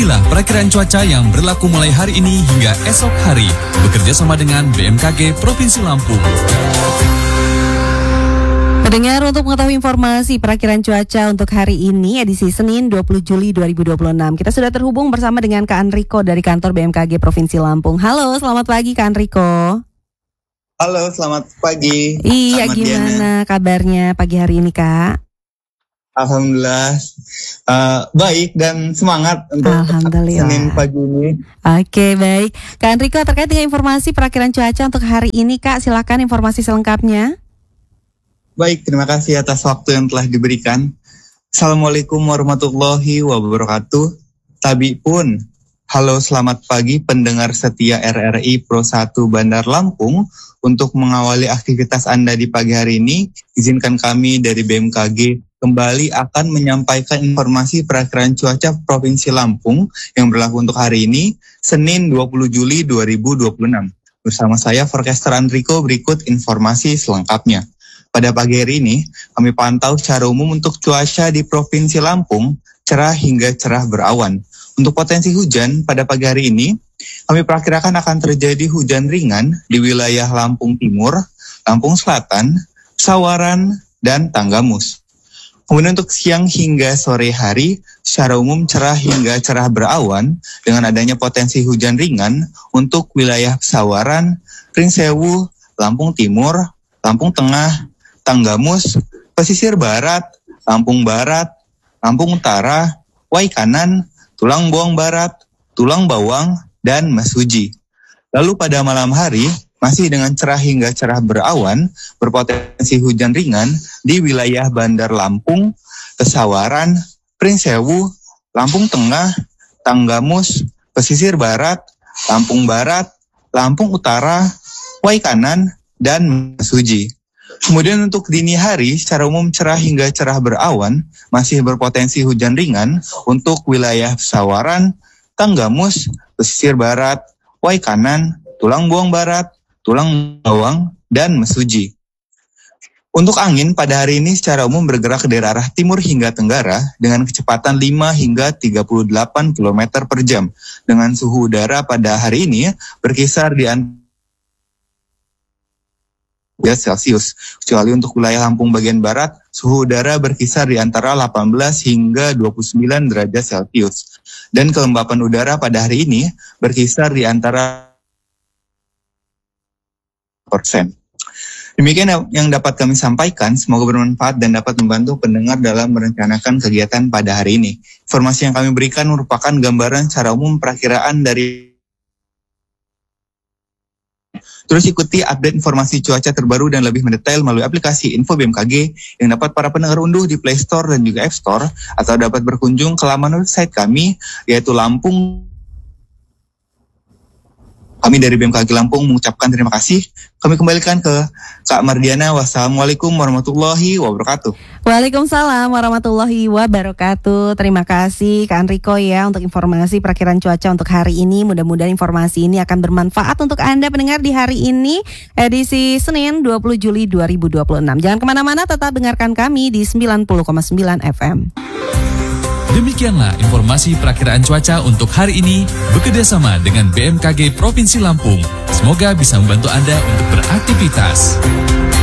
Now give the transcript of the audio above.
Inilah perakiraan cuaca yang berlaku mulai hari ini hingga esok hari, bekerja sama dengan BMKG Provinsi Lampung. Pendengar, untuk mengetahui informasi perakiraan cuaca untuk hari ini, edisi Senin 20 Juli 2026, kita sudah terhubung bersama dengan Kak Enrico dari kantor BMKG Provinsi Lampung. Halo, selamat pagi Kak Enrico. Halo, selamat pagi. Iya, selamat gimana Diana. kabarnya pagi hari ini Kak? Alhamdulillah baik dan semangat untuk Alhamdulillah. Senin pagi ini. Oke, baik. Kak Enrico, terkait dengan informasi perakiraan cuaca untuk hari ini Kak, silakan informasi selengkapnya. Baik, terima kasih atas waktu yang telah diberikan. Assalamualaikum warahmatullahi wabarakatuh. Tabi pun, halo selamat pagi pendengar setia RRI Pro 1 Bandar Lampung. Untuk mengawali aktivitas Anda di pagi hari ini, izinkan kami dari BMKG kembali akan menyampaikan informasi perakiraan cuaca Provinsi Lampung yang berlaku untuk hari ini, Senin 20 Juli 2026. Bersama saya, Forecaster Enrico, berikut informasi selengkapnya. Pada pagi hari ini, kami pantau secara umum untuk cuaca di Provinsi Lampung, cerah hingga cerah berawan. Untuk potensi hujan pada pagi hari ini, kami perkirakan akan terjadi hujan ringan di wilayah Lampung Timur, Lampung Selatan, Sawaran, dan Tanggamus. Kemudian untuk siang hingga sore hari, secara umum cerah hingga cerah berawan dengan adanya potensi hujan ringan untuk wilayah Sawaran, Pringsewu, Lampung Timur, Lampung Tengah, Tanggamus, Pesisir Barat, Lampung Barat, Lampung Utara, Wai Kanan, Tulang Bawang Barat, Tulang Bawang, dan Mesuji. Lalu pada malam hari, masih dengan cerah hingga cerah berawan, berpotensi hujan ringan di wilayah Bandar Lampung, Sawaran, Pringsewu, Lampung Tengah, Tanggamus, Pesisir Barat, Lampung Barat, Lampung Utara, Wai Kanan, dan Mesuji. Kemudian untuk dini hari, secara umum cerah hingga cerah berawan, masih berpotensi hujan ringan untuk wilayah Sawaran, Tanggamus, Pesisir Barat, Wai Kanan, Tulang Bawang Barat, Tulang Bawang, dan Mesuji. Untuk angin pada hari ini secara umum bergerak dari arah timur hingga tenggara dengan kecepatan 5 hingga 38 km per jam. Dengan suhu udara pada hari ini berkisar di Celcius. Kecuali untuk wilayah Lampung bagian barat, suhu udara berkisar di antara 18 hingga 29 derajat Celcius. Dan kelembapan udara pada hari ini berkisar di antara %. Demikian yang dapat kami sampaikan, semoga bermanfaat dan dapat membantu pendengar dalam merencanakan kegiatan pada hari ini. Informasi yang kami berikan merupakan gambaran secara umum perakiraan dari. Terus ikuti update informasi cuaca terbaru dan lebih mendetail melalui aplikasi Info BMKG yang dapat para pendengar unduh di Play Store dan juga App Store, atau dapat berkunjung ke laman website kami, yaitu Lampung. Kami dari BMKG Lampung mengucapkan terima kasih. Kami kembalikan ke Kak Mardiana. Wassalamualaikum warahmatullahi wabarakatuh. Waalaikumsalam warahmatullahi wabarakatuh. Terima kasih Kak Enrico ya untuk informasi perakiraan cuaca untuk hari ini. Mudah-mudahan informasi ini akan bermanfaat untuk Anda pendengar di hari ini, edisi Senin 20 Juli 2026. Jangan kemana-mana, tetap dengarkan kami di 90,9 FM. Demikianlah informasi perakiraan cuaca untuk hari ini bekerjasama dengan BMKG Provinsi Lampung. Semoga bisa membantu Anda untuk beraktivitas.